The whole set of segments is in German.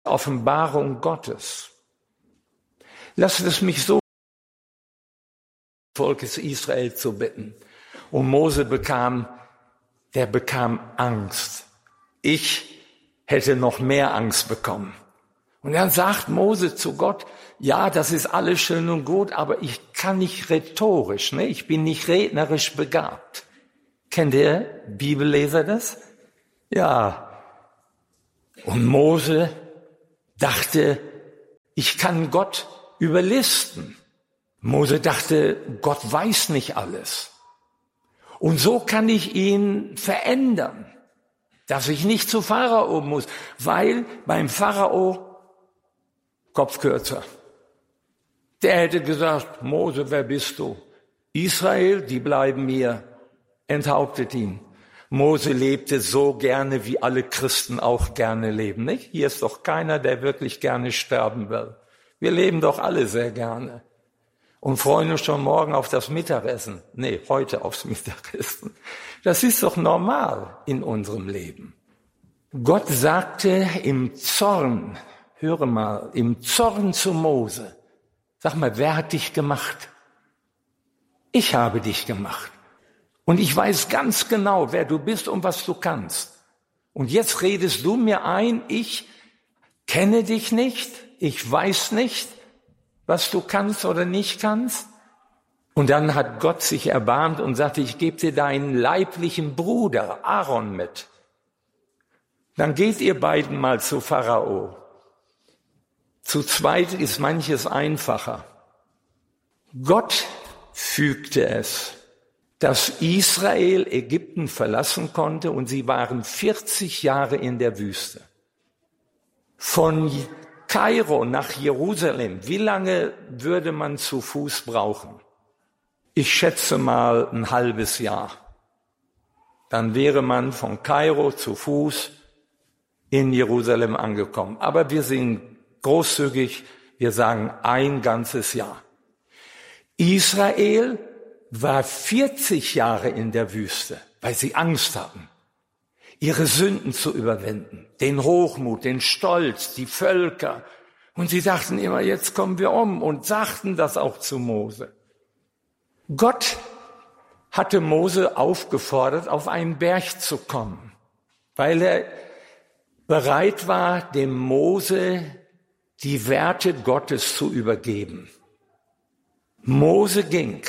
Offenbarung Gottes. Lasst es mich so, Volkes Israel zu bitten. Und Mose bekam Angst. Ich hätte noch mehr Angst bekommen. Und dann sagt Mose zu Gott, ja, das ist alles schön und gut, aber ich kann nicht rhetorisch, ne? Ich bin nicht rednerisch begabt. Kennt ihr Bibelleser das? Ja. Und Mose dachte, ich kann Gott überlisten. Mose dachte, Gott weiß nicht alles. Und so kann ich ihn verändern, dass ich nicht zu Pharao muss, weil beim Pharao Kopf kürzer. Der hätte gesagt, Mose, wer bist du? Israel, die bleiben mir. Enthauptet ihn. Mose lebte so gerne, wie alle Christen auch gerne leben, nicht? Hier ist doch keiner, der wirklich gerne sterben will. Wir leben doch alle sehr gerne. Und freuen uns schon morgen auf das Mittagessen. Nee, heute aufs Mittagessen. Das ist doch normal in unserem Leben. Gott sagte im Zorn, höre mal, im Zorn zu Mose, sag mal, wer hat dich gemacht? Ich habe dich gemacht. Und ich weiß ganz genau, wer du bist und was du kannst. Und jetzt redest du mir ein, ich kenne dich nicht, ich weiß nicht, was du kannst oder nicht kannst. Und dann hat Gott sich erbarmt und sagte, ich gebe dir deinen leiblichen Bruder Aaron mit. Dann geht ihr beiden mal zu Pharao. Zu zweit ist manches einfacher. Gott fügte es, dass Israel Ägypten verlassen konnte und sie waren 40 Jahre in der Wüste. Von Kairo nach Jerusalem, wie lange würde man zu Fuß brauchen? Ich schätze mal ein halbes Jahr. Dann wäre man von Kairo zu Fuß in Jerusalem angekommen. Aber wir sind großzügig, wir sagen ein ganzes Jahr. Israel war 40 Jahre in der Wüste, weil sie Angst hatten, ihre Sünden zu überwinden, den Hochmut, den Stolz, die Völker. Und sie dachten immer, jetzt kommen wir um und sagten das auch zu Mose. Gott hatte Mose aufgefordert, auf einen Berg zu kommen, weil er bereit war, dem Mose die Werte Gottes zu übergeben. Mose ging.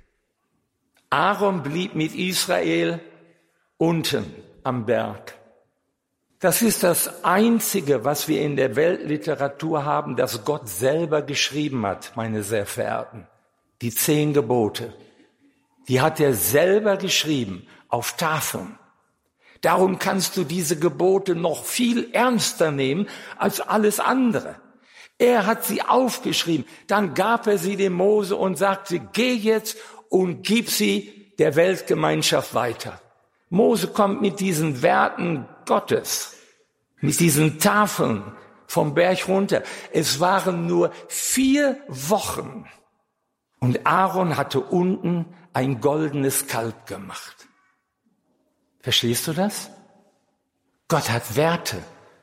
Aaron blieb mit Israel unten am Berg. Das ist das Einzige, was wir in der Weltliteratur haben, das Gott selber geschrieben hat, meine sehr Verehrten. Die 10 Gebote. Die hat er selber geschrieben, auf Tafeln. Darum kannst du diese Gebote noch viel ernster nehmen als alles andere. Er hat sie aufgeschrieben, dann gab er sie dem Mose und sagte, geh jetzt und gib sie der Weltgemeinschaft weiter. Mose kommt mit diesen Werten Gottes, mit diesen Tafeln vom Berg runter. Es waren nur 4 Wochen und Aaron hatte unten ein goldenes Kalb gemacht. Verstehst du das? Gott hat Werte.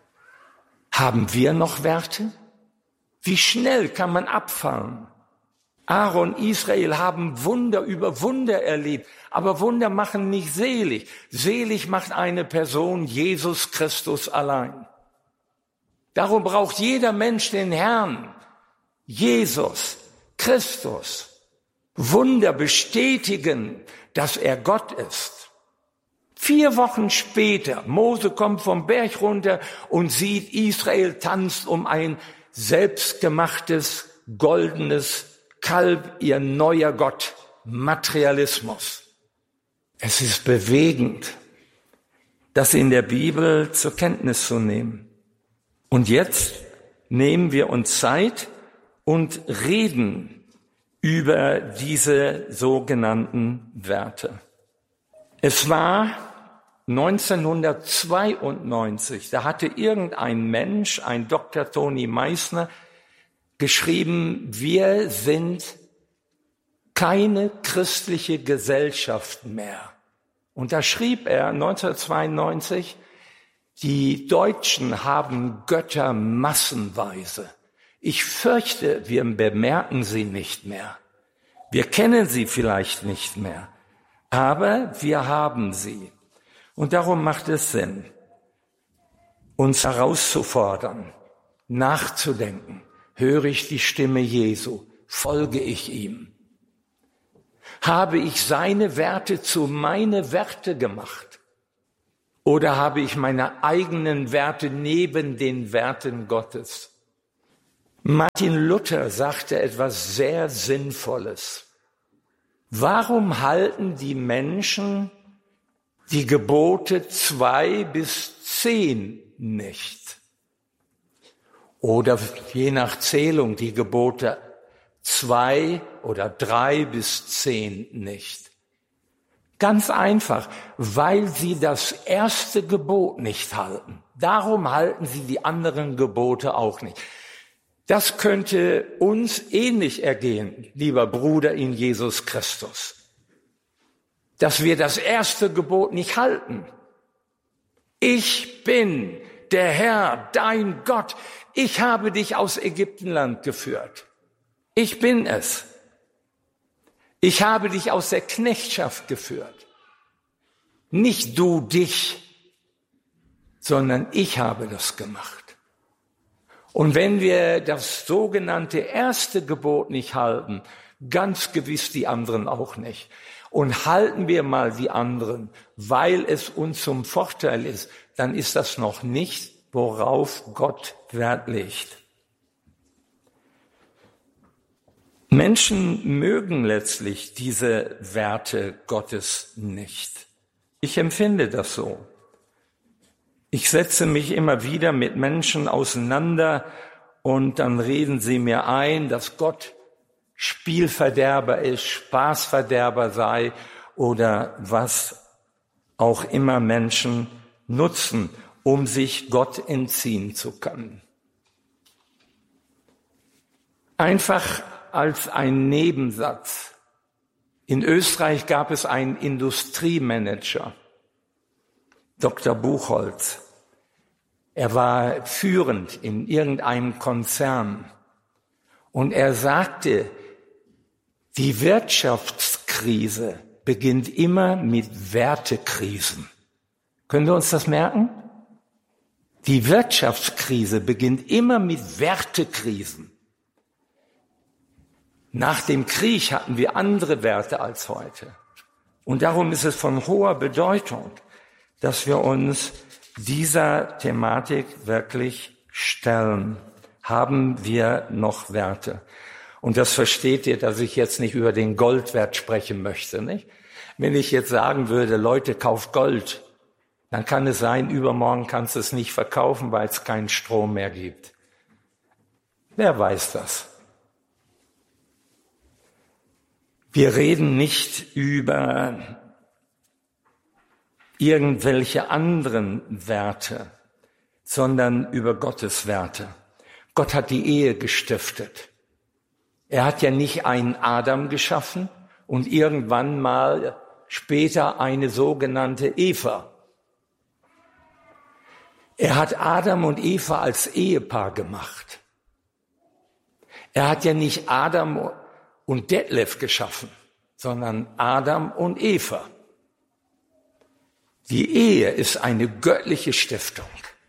Haben wir noch Werte? Wie schnell kann man abfallen? Aaron, Israel haben Wunder über Wunder erlebt, aber Wunder machen nicht selig. Selig macht eine Person, Jesus Christus allein. Darum braucht jeder Mensch den Herrn, Jesus Christus. Wunder bestätigen, dass er Gott ist. 4 Wochen später, Mose kommt vom Berg runter und sieht, Israel tanzt um ein selbstgemachtes, goldenes Kalb, ihr neuer Gott, Materialismus. Es ist bewegend, das in der Bibel zur Kenntnis zu nehmen. Und jetzt nehmen wir uns Zeit und reden über diese sogenannten Werte. Es war 1992, da hatte irgendein Mensch, ein Dr. Toni Meissner, geschrieben, wir sind keine christliche Gesellschaft mehr. Und da schrieb er 1992, Die Deutschen haben Götter massenweise. Ich fürchte, wir bemerken sie nicht mehr. Wir kennen sie vielleicht nicht mehr, aber wir haben sie. Und darum macht es Sinn, uns herauszufordern, nachzudenken. Höre ich die Stimme Jesu? Folge ich ihm? Habe ich seine Werte zu meine Werte gemacht? Oder habe ich meine eigenen Werte neben den Werten Gottes? Martin Luther sagte etwas sehr Sinnvolles. Warum halten die Menschen die Gebote 2 bis 10 nicht? Oder je nach Zählung die Gebote 2 oder 3 bis 10 nicht. Ganz einfach, weil sie das erste Gebot nicht halten. Darum halten sie die anderen Gebote auch nicht. Das könnte uns ähnlich ergehen, lieber Bruder in Jesus Christus, dass wir das erste Gebot nicht halten. Ich bin der Herr, dein Gott. Ich habe dich aus Ägyptenland geführt. Ich bin es. Ich habe dich aus der Knechtschaft geführt. Nicht du dich, sondern ich habe das gemacht. Und wenn wir das sogenannte erste Gebot nicht halten, ganz gewiss die anderen auch nicht. Und halten wir mal die anderen, weil es uns zum Vorteil ist, dann ist das noch nicht, worauf Gott Wert legt. Menschen mögen letztlich diese Werte Gottes nicht. Ich empfinde das so. Ich setze mich immer wieder mit Menschen auseinander und dann reden sie mir ein, dass Gott Spielverderber ist, Spaßverderber sei oder was auch immer Menschen nutzen, um sich Gott entziehen zu können. Einfach als ein Nebensatz. In Österreich gab es einen Industriemanager, Dr. Buchholz. Er war führend in irgendeinem Konzern und er sagte, die Wirtschaftskrise beginnt immer mit Wertekrisen. Können wir uns das merken? Die Wirtschaftskrise beginnt immer mit Wertekrisen. Nach dem Krieg hatten wir andere Werte als heute. Und darum ist es von hoher Bedeutung, dass wir uns dieser Thematik wirklich stellen. Haben wir noch Werte? Und das versteht ihr, dass ich jetzt nicht über den Goldwert sprechen möchte, nicht? Wenn ich jetzt sagen würde, Leute, kauft Gold, dann kann es sein, übermorgen kannst du es nicht verkaufen, weil es keinen Strom mehr gibt. Wer weiß das? Wir reden nicht über irgendwelche anderen Werte, sondern über Gottes Werte. Gott hat die Ehe gestiftet. Er hat ja nicht einen Adam geschaffen und irgendwann mal später eine sogenannte Eva. Er hat Adam und Eva als Ehepaar gemacht. Er hat ja nicht Adam und Detlef geschaffen, sondern Adam und Eva. Die Ehe ist eine göttliche Stiftung.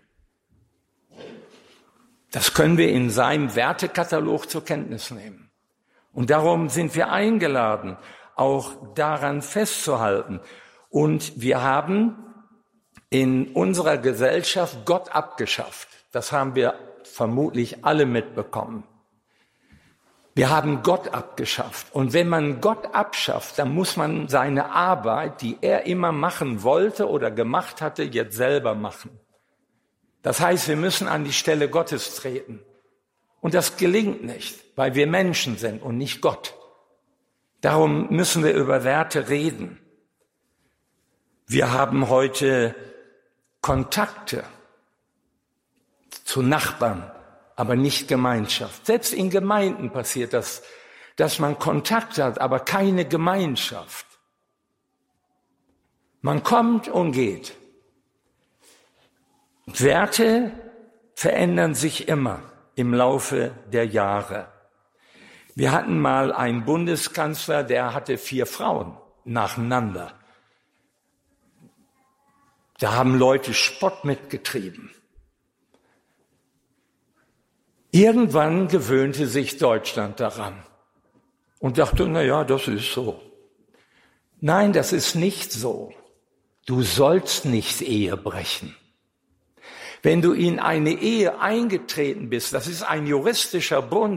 Das können wir in seinem Wertekatalog zur Kenntnis nehmen. Und darum sind wir eingeladen, auch daran festzuhalten. Und wir haben in unserer Gesellschaft Gott abgeschafft. Das haben wir vermutlich alle mitbekommen. Wir haben Gott abgeschafft. Und wenn man Gott abschafft, dann muss man seine Arbeit, die er immer machen wollte oder gemacht hatte, jetzt selber machen. Das heißt, wir müssen an die Stelle Gottes treten. Und das gelingt nicht, weil wir Menschen sind und nicht Gott. Darum müssen wir über Werte reden. Wir haben heute Kontakte zu Nachbarn, aber nicht Gemeinschaft. Selbst in Gemeinden passiert das, dass man Kontakt hat, aber keine Gemeinschaft. Man kommt und geht. Werte verändern sich immer im Laufe der Jahre. Wir hatten mal einen Bundeskanzler, der hatte 4 Frauen nacheinander. Da haben Leute Spott mitgetrieben. Irgendwann gewöhnte sich Deutschland daran und dachte, na ja, das ist so. Nein, das ist nicht so. Du sollst nicht Ehe brechen. Wenn du in eine Ehe eingetreten bist, das ist ein juristischer Bund,